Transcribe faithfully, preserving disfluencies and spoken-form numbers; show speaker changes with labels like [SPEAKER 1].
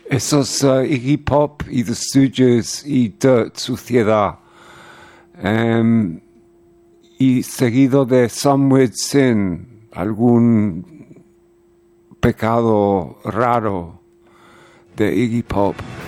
[SPEAKER 1] Esos uh, Iggy Pop y The Stooges y Dirt, Suciedad. Um, y seguido de Some Weird Sin, algún pecado raro de Iggy Pop.